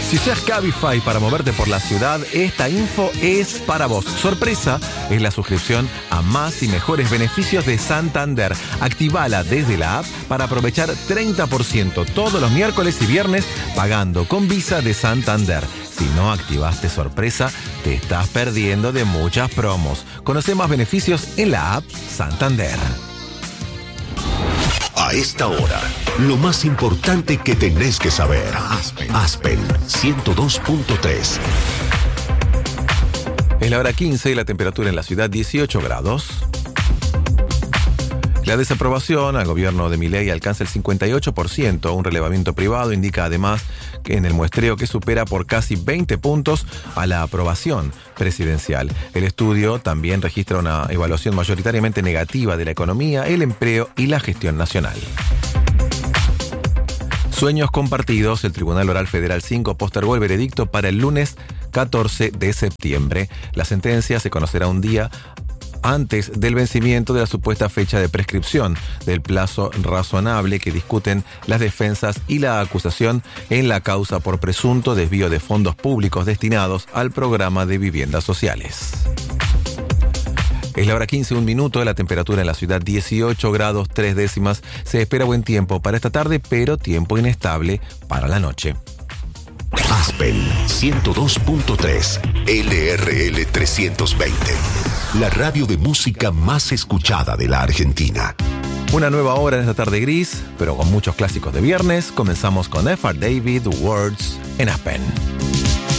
Si usas Cabify para moverte por la ciudad, esta info es para vos. Sorpresa es la suscripción a más y mejores beneficios de Santander. Activala desde la app para aprovechar 30% todos los miércoles y viernes pagando con Visa de Santander. Si no activaste Sorpresa, te estás perdiendo de muchas promos. Conoce más beneficios en la app Santander. A esta hora, lo más importante que tenés que saber. Aspen 102.3. Es la hora 15 y la temperatura en la ciudad 18 grados. La desaprobación al gobierno de Milei alcanza el 58%. Un relevamiento privado indica además que en el muestreo que supera por casi 20 puntos a la aprobación presidencial. El estudio también registra una evaluación mayoritariamente negativa de la economía, el empleo y la gestión nacional. Sueños compartidos. El Tribunal Oral Federal 5 postergó el veredicto para el lunes 14 de septiembre. La sentencia se conocerá un día antes del vencimiento de la supuesta fecha de prescripción del plazo razonable que discuten las defensas y la acusación en la causa por presunto desvío de fondos públicos destinados al programa de viviendas sociales. Es la hora 15, 1 minuto, la temperatura en la ciudad 18 grados 3 décimas. Se espera buen tiempo para esta tarde, pero tiempo inestable para la noche. Aspen 102.3 LRL 320. La radio de música más escuchada de la Argentina. Una nueva hora en esta tarde gris, pero con muchos clásicos de viernes. Comenzamos con F.R. David, Words en Aspen.